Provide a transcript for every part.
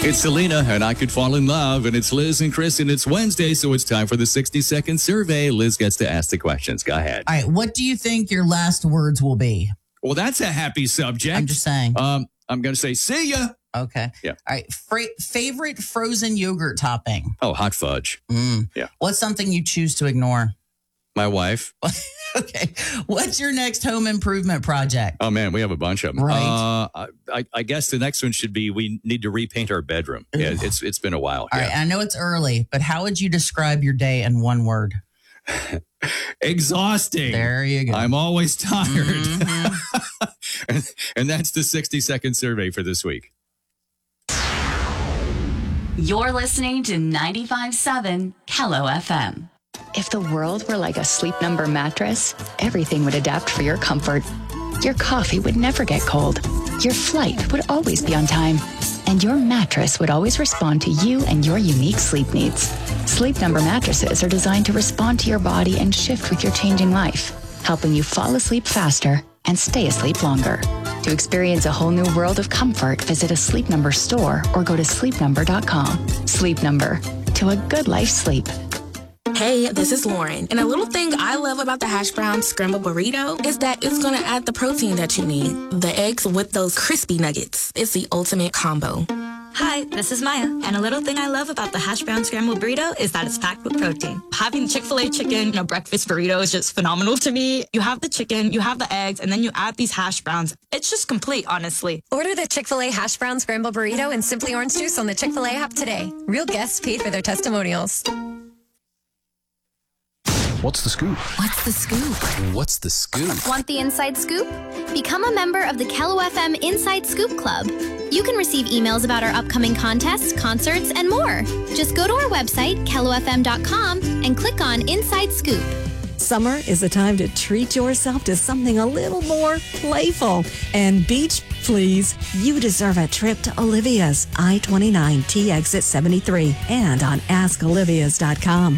It's Selena, and I Could Fall in Love, and it's Liz and Chris, and it's Wednesday, so it's time for the 60-second survey. Liz gets to ask the questions. Go ahead. All right, what do you think your last words will be? Well, that's a happy subject. I'm just saying. I'm going to say, see ya. Okay. Yeah. All right, favorite frozen yogurt topping? Oh, hot fudge. Yeah. What's something you choose to ignore? My wife. Okay. What's your next home improvement project? Oh, man, we have a bunch of them. Right. I guess the next one should be we need to repaint our bedroom. Yeah, it's been a while. All right, I know it's early, but how would you describe your day in one word? Exhausting. There you go. I'm always tired. and that's the 60-second survey for this week. You're listening to 95.7 Kello FM. If the world were like a Sleep Number mattress, everything would adapt for your comfort. Your coffee would never get cold. Your flight would always be on time. And your mattress would always respond to you and your unique sleep needs. Sleep Number mattresses are designed to respond to your body and shift with your changing life, helping you fall asleep faster and stay asleep longer. To experience a whole new world of comfort, visit a Sleep Number store or go to sleepnumber.com. Sleep Number. To a good life sleep. Hey, this is Lauren. And a little thing I love about the hash brown scramble burrito is that it's going to add the protein that you need. The eggs with those crispy nuggets. It's the ultimate combo. Hi, this is Maya, and a little thing I love about the hash brown scrambled burrito is that it's packed with protein. Having Chick-fil-A chicken in a breakfast burrito is just phenomenal to me. You have the chicken, you have the eggs, and then you add these hash browns. It's just complete, honestly. Order the Chick-fil-A hash brown scrambled burrito and Simply Orange Juice on the Chick-fil-A app today. Real guests paid for their testimonials. What's the scoop? What's the scoop? What's the scoop? Want the inside scoop? Become a member of the Kello FM Inside Scoop Club. You can receive emails about our upcoming contests, concerts, and more. Just go to our website, kellofm.com, and click on Inside Scoop. Summer is a time to treat yourself to something a little more playful. And beach, please. You deserve a trip to Olivia's I-29 T exit 73 and on askolivias.com.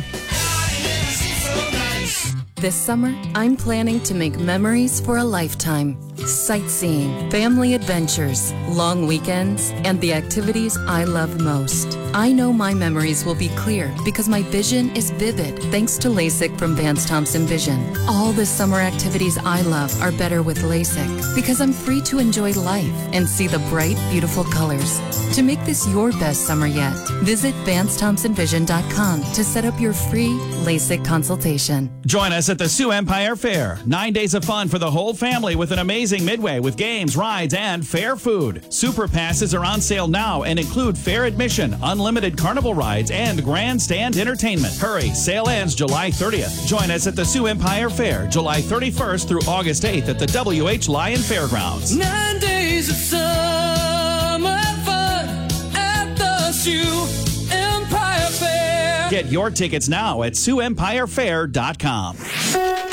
This summer, I'm planning to make memories for a lifetime. Sightseeing, family adventures, long weekends, and the activities I love most. I know my memories will be clear because my vision is vivid thanks to LASIK from Vance Thompson Vision. All the summer activities I love are better with LASIK because I'm free to enjoy life and see the bright, beautiful colors. To make this your best summer yet, visit VanceThompsonVision.com to set up your free LASIK consultation. Join us at the Sioux Empire Fair. 9 days of fun for the whole family with an amazing midway with games, rides, and fair food. Super passes are on sale now and include fair admission, unlimited carnival rides, and grandstand entertainment. Hurry, sale ends July 30th. Join us at the Sioux Empire Fair, July 31st through August 8th at the W.H. Lyon Fairgrounds. 9 days of summer fun at the Sioux Empire Fair. Get your tickets now at SiouxEmpireFair.com.